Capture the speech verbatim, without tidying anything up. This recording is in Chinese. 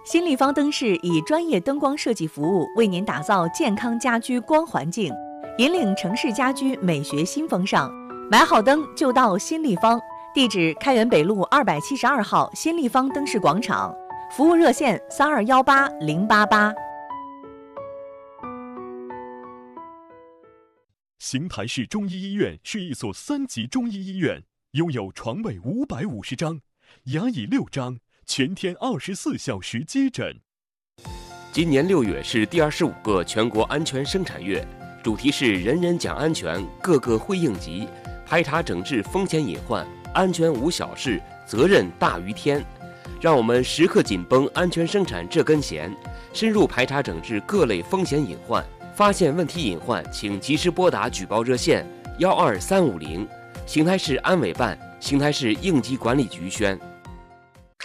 新立方灯饰以专业灯光设计服务，为您打造健康家居光环境，引领城市家居美学新风尚。买好灯就到新立方，地址开元北路二百七十二号新立方灯饰广场，服务热线三二幺八零八八。 邢台市中医医院是一所三级中医医院，拥有床位五百五十张，牙椅六张，全天二十四小时接诊。 今年六月是第二十五个全国安全生产月，主题是人人讲安全，个个会应急，排查整治风险隐患，安全无小事，责任大于天。让我们时刻紧绷安全生产这根弦，深入排查整治各类风险隐患。发现问题隐患，请及时拨打举报热线幺二三五零。邢台市安委办、邢台市应急管理局宣。